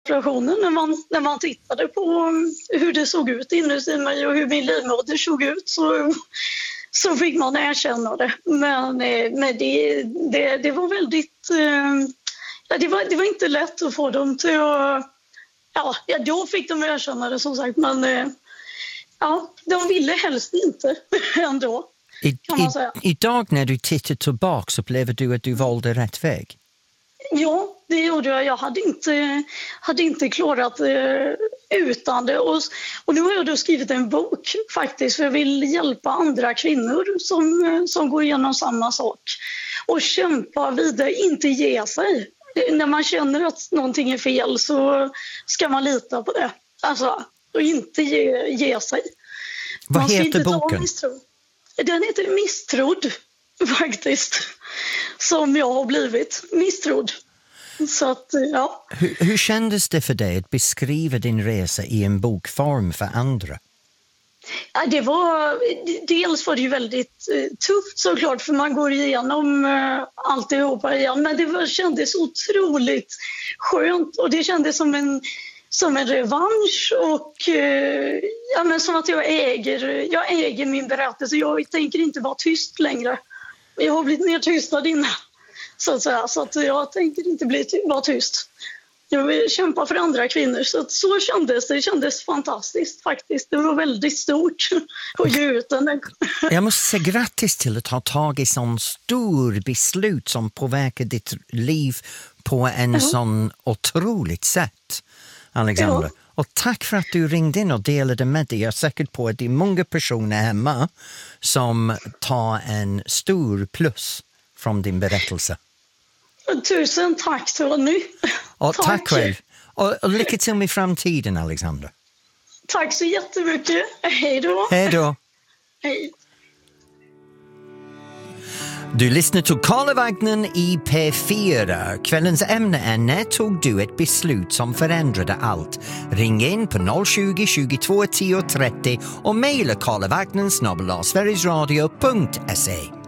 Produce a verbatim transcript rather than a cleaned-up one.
operationen, när man, när man tittade på hur det såg ut inuti mig och hur min livmoder såg ut, så, så fick man erkänna det. Men, men det, det, det var väldigt... Ja, det, var, det var inte lätt att få dem till att... Ja, då fick de erkänna det, som sagt, men ja, de ville helst inte ändå, kan man säga. I, idag när du tittar tillbaka så upplever du att du valde rätt väg? Ja, det gjorde jag. Jag hade inte, hade inte klarat det utan det. Och, och nu har jag då skrivit en bok faktiskt, för jag vill hjälpa andra kvinnor som, som går igenom samma sak. Och kämpa vidare, inte ge sig. När man känner att någonting är fel så ska man lita på det. Alltså, och inte ge, ge sig. Vad man heter boken? Den heter Misstrodd, faktiskt. Som jag har blivit misstrodd. Så att, ja. Hur, hur kändes det för dig att beskriva din resa i en bokform för andra? Ja, det var, dels var det ju väldigt eh, tufft såklart, för man går igenom eh, alltihopa igen. Men det var, kändes otroligt skönt, och det kändes som en, som en revansch. Och eh, ja, men som att jag äger, jag äger min berättelse. Jag tänker inte vara tyst längre. Jag har blivit nedtystad innan, så att säga. Så att jag tänker inte bli, vara tyst. Jag vill kämpa för andra kvinnor. Så, att så kändes det. Det kändes fantastiskt faktiskt. Det var väldigt stort att ge ut den. Jag måste säga grattis till att ha tagit sån stor beslut som påverkar ditt liv på en mm. sån otroligt sätt, Alexandra. Ja. Och tack för att du ringde in och delade med dig. Jag är säker på att det är många personer hemma som tar en stor plus från din berättelse. Tusen tack, Tony. Och tack, tack själv. Och, och lycka till med framtiden, Alexandra. Tack så jättemycket. Hej då. Hej då. Hej. Du lyssnar till Karlavagnen i P fyra. Kvällens ämne är: när tog du ett beslut som förändrade allt? Ring in på noll tjugo, tjugotvå, tio, trettio och mejla karlavagnen snabel-a sverigesradio punkt se.